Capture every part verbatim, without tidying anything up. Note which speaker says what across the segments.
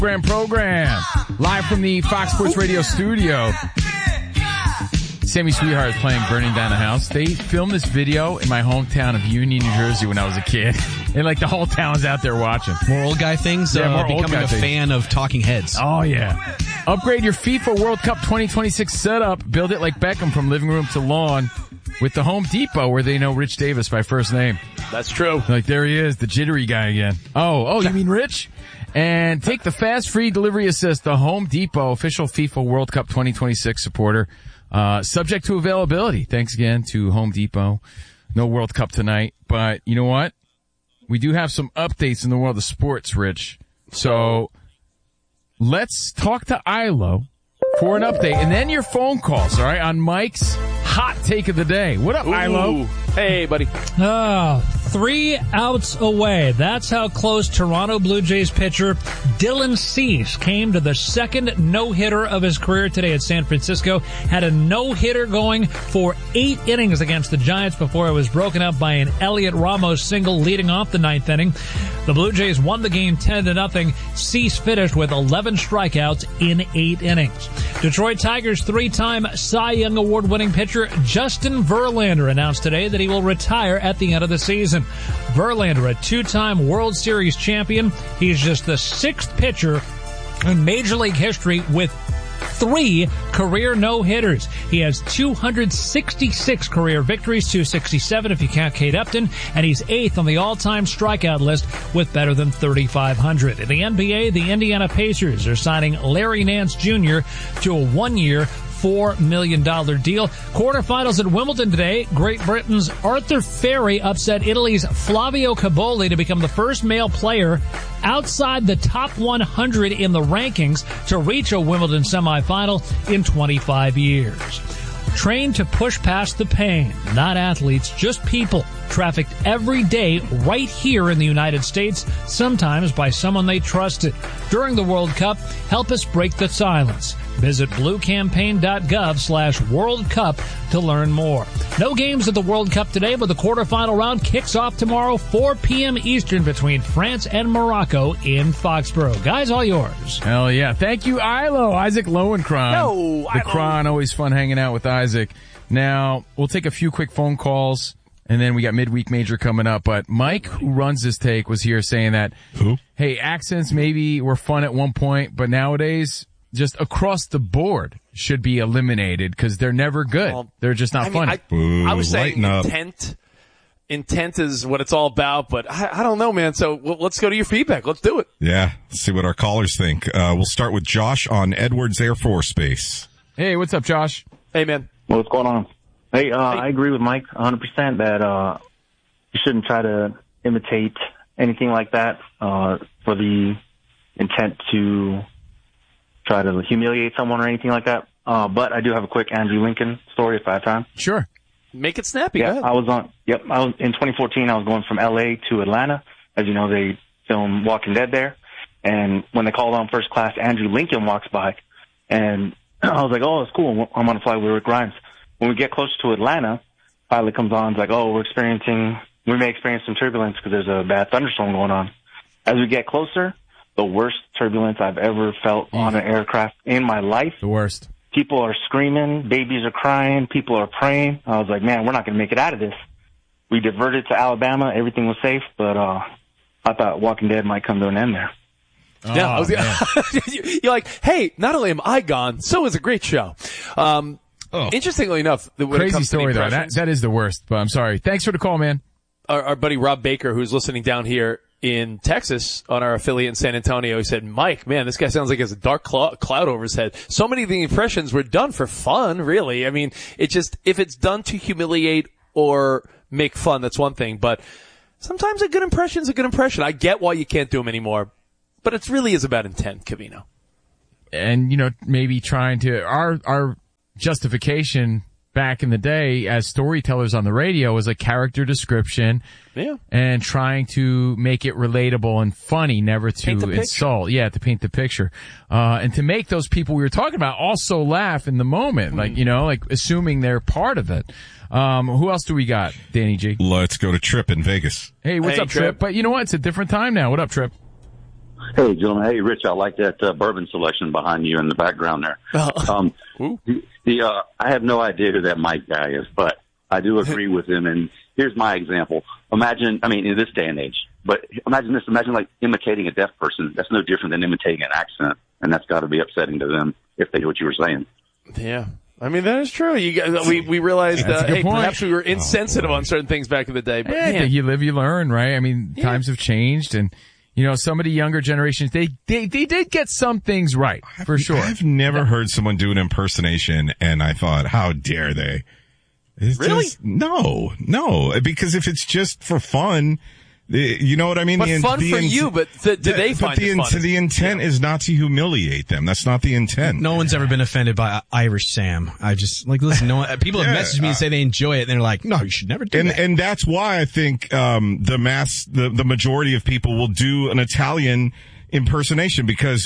Speaker 1: Brand program. Live from the Fox Sports Radio studio. Sammy Sweetheart is playing Burning Down the House. They filmed this video in my hometown of Union, New Jersey when I was a kid. And like the whole town's out there watching.
Speaker 2: More old guy things?
Speaker 1: Yeah,
Speaker 2: uh,
Speaker 1: more old
Speaker 2: becoming
Speaker 1: guy
Speaker 2: a
Speaker 1: things.
Speaker 2: fan of Talking Heads.
Speaker 1: Oh, yeah. Upgrade your FIFA World Cup twenty twenty-six setup. Build it like Beckham from living room to lawn with the Home Depot, where they know Rich Davis by first name.
Speaker 3: That's true.
Speaker 1: Like, there he is, the jittery guy again. Oh, oh, you mean Rich? And take the fast, free delivery assist, the Home Depot official FIFA World Cup twenty twenty-six supporter. Uh, subject to availability. Thanks again to Home Depot. No World Cup tonight, but you know what? We do have some updates in the world of sports, Rich. So let's talk to Ilo for an update, and then your phone calls, all right, on Mike's hot take of the day. What up,
Speaker 3: Ooh.
Speaker 1: Ilo?
Speaker 3: Hey, buddy.
Speaker 4: Oh, three outs away. That's how close Toronto Blue Jays pitcher Dylan Cease came to the second no-hitter of his career today at San Francisco. Had a no-hitter going for eight innings against the Giants before it was broken up by an Elliot Ramos single leading off the ninth inning. The Blue Jays won the game ten to nothing. Cease finished with eleven strikeouts in eight innings. Detroit Tigers three-time Cy Young Award-winning pitcher Justin Verlander announced today that he will retire at the end of the season. Verlander, a two-time World Series champion, he's just the sixth pitcher in Major League history with three career no-hitters. He has two hundred sixty-six career victories, two hundred sixty-seven if you count Kate Upton, and he's eighth on the all-time strikeout list with better than thirty-five hundred. In the N B A, the Indiana Pacers are signing Larry Nance Junior to a one-year, four million dollars deal. Quarterfinals at Wimbledon today. Great Britain's Arthur Ferry upset Italy's Flavio Caboli to become the first male player outside the top one hundred in the rankings to reach a Wimbledon semifinal in twenty-five years. Trained to push past the pain, not athletes, just people, trafficked every day right here in the United States, sometimes by someone they trusted. During the World Cup, help us break the silence. Visit bluecampaign.gov slash World Cup to learn more. No games at the World Cup today, but the quarterfinal round kicks off tomorrow, four p.m. Eastern, between France and Morocco in Foxborough. Guys, all yours.
Speaker 1: Hell yeah. Thank you, Ilo. Isaac Lowenkron.
Speaker 3: No,
Speaker 1: The Kron, always fun hanging out with Isaac. Now, we'll take a few quick phone calls, and then we got midweek major coming up. But Mike, who runs this take, was here saying that,
Speaker 5: Who?
Speaker 1: hey, accents maybe were fun at one point, but nowadays, just across the board, should be eliminated because they're never good.
Speaker 3: Well,
Speaker 1: they're just not
Speaker 3: I mean,
Speaker 1: funny.
Speaker 3: I,
Speaker 5: Boo,
Speaker 3: I was saying
Speaker 5: lighten up.
Speaker 3: intent. Intent is what it's all about, but I, I don't know, man. So well, let's go to your feedback. Let's do it.
Speaker 5: Yeah, let's see what our callers think. Uh, we'll start with Josh on Edwards Air Force Base.
Speaker 1: Hey, what's up, Josh?
Speaker 3: Hey, man.
Speaker 6: What's going on? Hey, uh,
Speaker 3: Hey.
Speaker 6: I agree with Mike one hundred percent that uh, you shouldn't try to imitate anything like that uh, for the intent to try to humiliate someone or anything like that. Uh, but I do have a quick Andrew Lincoln story if I have time.
Speaker 1: Sure.
Speaker 3: Make it snappy.
Speaker 6: Yeah,
Speaker 3: Go ahead.
Speaker 6: I was on. Yep, I was in twenty fourteen. I was going from L A to Atlanta. As you know, they film Walking Dead there. And when they called on first class, Andrew Lincoln walks by, and I was like, "Oh, it's cool. I'm on a flight with Rick Grimes." When we get closer to Atlanta, pilot comes on. It's like, "Oh, we're experiencing. We may experience some turbulence because there's a bad thunderstorm going on." As we get closer, the worst turbulence I've ever felt on an aircraft in my life.
Speaker 1: The worst.
Speaker 6: People are screaming, babies are crying, people are praying. I was like, man, we're not going to make it out of this. We diverted to Alabama, everything was safe, but uh I thought Walking Dead might come to an end there.
Speaker 3: Yeah, I
Speaker 1: Oh,
Speaker 3: was,
Speaker 1: man.
Speaker 3: you're like, hey, not only am I gone, so is a great show. Um,
Speaker 5: Oh.
Speaker 3: Interestingly enough, when it
Speaker 1: Crazy
Speaker 3: comes to the
Speaker 1: story, though. That,
Speaker 3: impressions,
Speaker 1: that is the worst, but I'm sorry. Thanks for the call, man.
Speaker 3: our, our buddy Rob Baker, who's listening down here in Texas on our affiliate in San Antonio, he said, Mike, man, this guy sounds like he has a dark cl- cloud over his head. So many of the impressions were done for fun, really. I mean, it just, if it's done to humiliate or make fun, that's one thing, but sometimes a good impression's a good impression. I get why you can't do them anymore, but it really is about intent, Covino.
Speaker 1: And, you know, maybe trying to, our, our justification back in the day as storytellers on the radio was a character description.
Speaker 3: Yeah.
Speaker 1: And trying to make it relatable and funny, never to
Speaker 3: Paint the picture.
Speaker 1: insult. Yeah, to paint the picture. Uh, and to make those people we were talking about also laugh in the moment. Like, you know, like assuming they're part of it. Um, who else do we got, Danny G?
Speaker 5: Let's go to Trip in Vegas.
Speaker 1: Hey, what's
Speaker 3: Hey,
Speaker 1: up, Trip?
Speaker 3: Trip.
Speaker 1: But you know what? It's a different time now. What up, Trip?
Speaker 7: Hey, gentlemen. Hey, Rich, I like that uh, bourbon selection behind you in the background there. Um, the, the uh, I have no idea who that Mike guy is, but I do agree with him. And here's my example. Imagine, I mean, in this day and age, but imagine this, imagine like imitating a deaf person. That's no different than imitating an accent, and that's got to be upsetting to them if they do what you were saying.
Speaker 3: Yeah. I mean, that is true. You guys, we, we realized, uh, hey,
Speaker 1: point.
Speaker 3: perhaps we were insensitive oh, on certain things back in the day. But
Speaker 1: yeah, I think you live, you learn, right? I mean, yeah. times have changed, and you know, some of the younger generations, they, they, they did get some things right, for
Speaker 5: I've,
Speaker 3: Uh,
Speaker 1: sure.
Speaker 5: I've never yeah. heard someone do an impersonation, and I thought, how dare they? It's
Speaker 3: really?
Speaker 5: Just, no, no, because if it's just for fun, you know what I mean?
Speaker 3: But
Speaker 5: the,
Speaker 3: fun
Speaker 5: the
Speaker 3: for
Speaker 5: in,
Speaker 3: you, but th- do they
Speaker 5: but
Speaker 3: find
Speaker 5: the,
Speaker 3: it fun?
Speaker 5: The intent
Speaker 3: yeah.
Speaker 5: is not to humiliate them. That's not the intent.
Speaker 2: No one's ever been offended by Irish Sam. I just, like, listen, no one, people have
Speaker 5: yeah,
Speaker 2: messaged me and say they enjoy it, and they're like, no, you should never do
Speaker 5: and,
Speaker 2: that.
Speaker 5: And that's why I think um the mass, the, the majority of people will do an Italian impersonation, because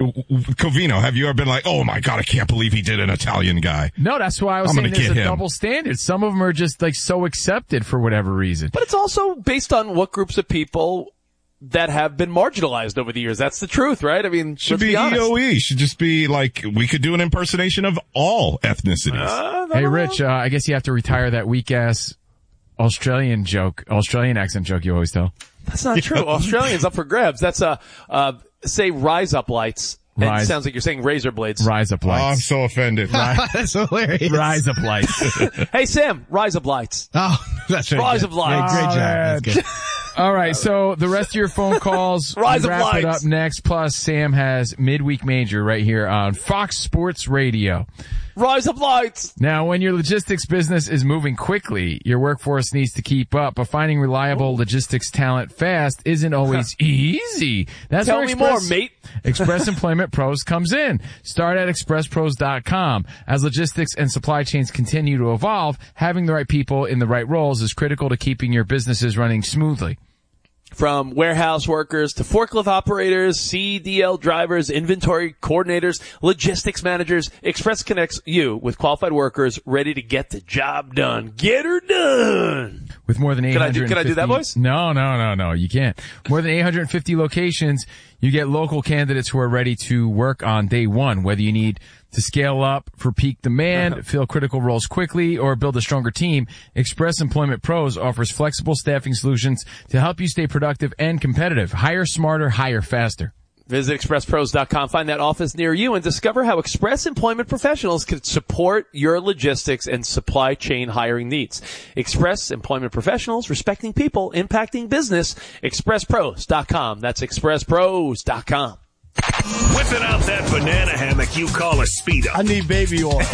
Speaker 5: Covino, have you ever been like, oh my God, I can't believe he did an Italian guy?
Speaker 1: No, that's why I was
Speaker 5: I'm
Speaker 1: saying there's a
Speaker 5: him.
Speaker 1: double standard. Some of them are just like so accepted for whatever reason.
Speaker 3: But it's also based on what groups of people that have been marginalized over the years. That's the truth, right? I mean,
Speaker 5: should
Speaker 3: let's
Speaker 5: be,
Speaker 3: be honest.
Speaker 5: E O E. Should just be like, we could do an impersonation of all ethnicities.
Speaker 3: Uh,
Speaker 1: hey, Rich, uh, I guess you have to retire that weak ass Australian joke, Australian accent joke you always tell.
Speaker 3: That's not true. Australians up for grabs. That's uh, uh, say rise up lights. And
Speaker 1: Rise.
Speaker 3: it sounds like you're saying razor blades.
Speaker 1: Rise up
Speaker 5: Oh, I'm
Speaker 1: lights.
Speaker 5: so offended.
Speaker 2: That's hilarious.
Speaker 1: Rise up lights.
Speaker 3: Hey, Sam, rise up lights.
Speaker 2: Oh, that's right.
Speaker 3: Rise of lights.
Speaker 2: Yeah, great
Speaker 1: All
Speaker 2: job.
Speaker 1: right.
Speaker 2: That's good.
Speaker 1: All right, so the rest of your phone calls,
Speaker 3: Rise
Speaker 1: we
Speaker 3: of
Speaker 1: wrap it
Speaker 3: lights.
Speaker 1: up next. Plus, Sam has Midweek Major right here on Fox Sports Radio.
Speaker 3: Rise up lights.
Speaker 1: Now, when your logistics business is moving quickly, your workforce needs to keep up, but finding reliable logistics talent fast isn't always easy. That's
Speaker 3: Tell
Speaker 1: where
Speaker 3: me
Speaker 1: Express,
Speaker 3: more, mate.
Speaker 1: Express Employment Pros comes in. Start at express pros dot com. As logistics and supply chains continue to evolve, having the right people in the right roles is critical to keeping your businesses running smoothly.
Speaker 3: From warehouse workers to forklift operators, C D L drivers, inventory coordinators, logistics managers, Express connects you with qualified workers ready to get the job done. Get her done.
Speaker 1: With more than eight hundred fifty...
Speaker 3: Can I do, can I do that voice?
Speaker 1: No, no, no, no, you can't. More than eight hundred fifty locations, you get local candidates who are ready to work on day one, whether you need to scale up for peak demand, fill critical roles quickly, or build a stronger team. Express Employment Pros offers flexible staffing solutions to help you stay productive and competitive. Hire smarter, hire faster.
Speaker 3: Visit express pros dot com, find that office near you, and discover how Express Employment Professionals can support your logistics and supply chain hiring needs. Express Employment Professionals, respecting people, impacting business. express pros dot com. That's express pros dot com.
Speaker 8: Whipping out that banana hammock you call a Speedo.
Speaker 9: I need baby oil.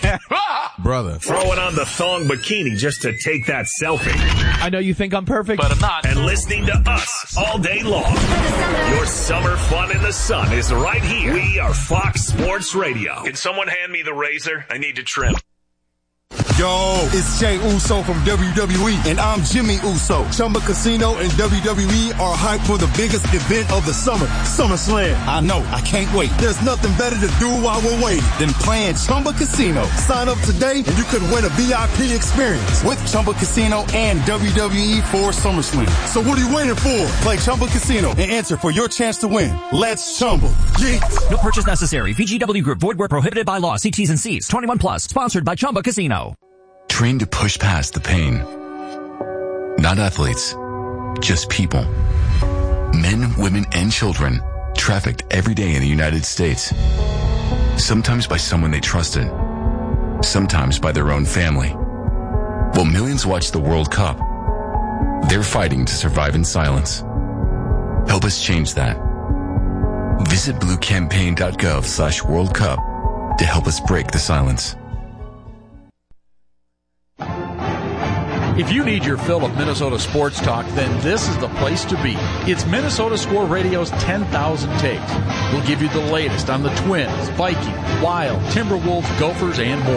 Speaker 8: Brother. Throwing on the thong bikini just to take that selfie.
Speaker 9: I know you think I'm perfect, but I'm not.
Speaker 8: And listening to us all day long. Your summer fun in the sun is right here. We are Fox Sports Radio. Can someone hand me the razor? I need to trim.
Speaker 9: Yo, it's Jay Uso from W W E, and I'm Jimmy Uso. Chumba Casino and W W E are hyped for the biggest event of the summer, SummerSlam. I know, I can't wait. There's nothing better to do while we're waiting than playing Chumba Casino. Sign up today and you could win a V I P experience with Chumba Casino and W W E for SummerSlam. So what are you waiting for? Play Chumba Casino and enter for your chance to win. Let's Chumba. Yeah.
Speaker 10: No purchase necessary. V G W Group. Void where prohibited by law. See T's and C's. twenty-one plus. Sponsored by Chumba Casino.
Speaker 11: Trained to push past the pain. Not athletes, just people. Men, women, and children trafficked every day in the United States. Sometimes by someone they trusted. Sometimes by their own family. While millions watch the World Cup, they're fighting to survive in silence. Help us change that. Visit blue campaign dot gov slash World Cup to help us break the silence.
Speaker 12: If you need your fill of Minnesota sports talk, then this is the place to be. It's Minnesota Score Radio's ten thousand Takes. We'll give you the latest on the Twins, Vikings, Wild, Timberwolves, Gophers, and more.